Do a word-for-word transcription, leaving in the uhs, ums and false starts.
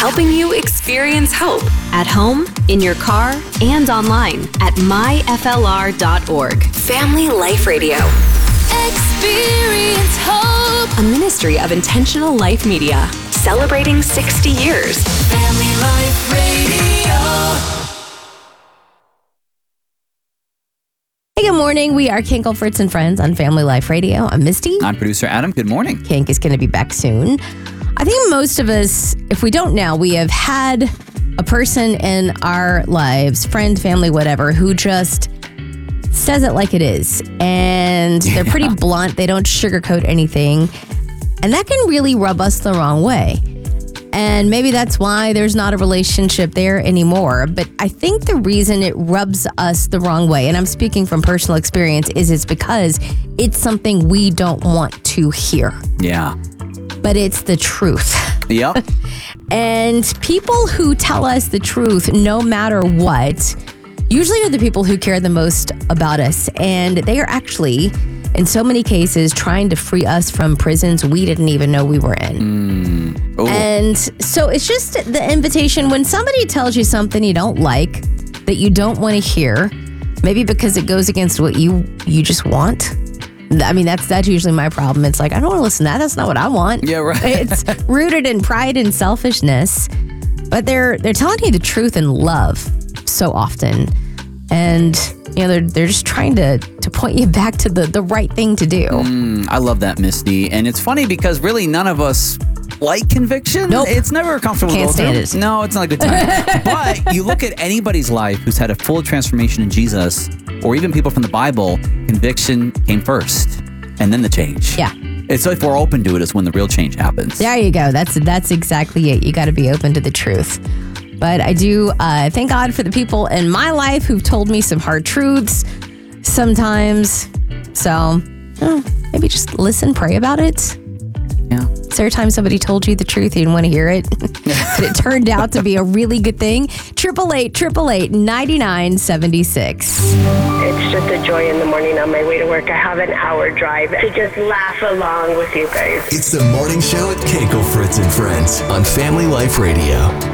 helping you experience hope at home, in your car, and online at my f l r dot org. Family Life Radio. Experience hope. A ministry of Intentional Life Media. Celebrating sixty years. Family Life Radio. Hey, good morning. We are Kinkle, Fritz, and Friends on Family Life Radio. I'm Misty. I'm producer Adam. Good morning. Kink is going to be back soon. I think most of us, if we don't now, we have had a person in our lives, friend, family, whatever, who just says it like it is. And they're pretty yeah. blunt. They don't sugarcoat anything. And that can really rub us the wrong way. And maybe that's why there's not a relationship there anymore. But I think the reason it rubs us the wrong way, and I'm speaking from personal experience, is it's because it's something we don't want to hear. Yeah. But it's the truth. Yep. And people who tell us the truth, no matter what, usually are the people who care the most about us. And they are actually, in so many cases, trying to free us from prisons we didn't even know we were in. Mm. And so it's just the invitation when somebody tells you something you don't like, that you don't want to hear, maybe because it goes against what you you just want. I mean, that's that's usually my problem. It's like, I don't want to listen to that. That's not what I want. Yeah, right. It's rooted in pride and selfishness, but they're they're telling you the truth in love so often. And, you know, they're they're just trying to, to point you back to the, the right thing to do. Mm, I love that, Misty. And it's funny because really none of us like conviction. Nope. It's never comfortable. Can't stand it. No, it's not a good time. But you look at anybody's life who's had a full transformation in Jesus, or even people from the Bible, conviction came first and then the change. Yeah. It's like if we're open to it is when the real change happens. There you go. That's that's exactly it. You got to be open to the truth. But I do uh, thank God for the people in my life who've told me some hard truths sometimes. So oh, maybe just listen, pray about it. Yeah. Is there a time somebody told you the truth, you didn't want to hear it? But it turned out to be a really good thing? triple eight, triple eight, ninety-nine seventy-six. It's just a joy in the morning on my way to work. I have an hour drive to just laugh along with you guys. It's the morning show at Kinkle, Fritz and Friends on Family Life Radio.